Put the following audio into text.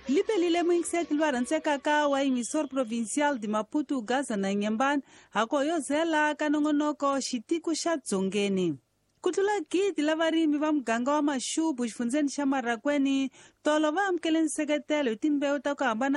lipelile muingiseti lwarantseka ka wa emisor provincial de Maputo Gaza na Nyembani hako yozela kanongonoko xitiku xa Dzongeni. Kutlula gidi la varimi va muganga wa Maxubu xifundzeni xa Marakweni tolo va amukele nseketelo hi timbewu ta ku hambana